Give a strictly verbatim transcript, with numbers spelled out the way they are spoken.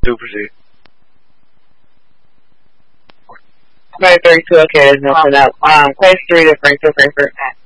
thirty-two percent. Right, thirty-two. Okay, there's nothing up. Um, question three to Frankfurt, Frankfurt.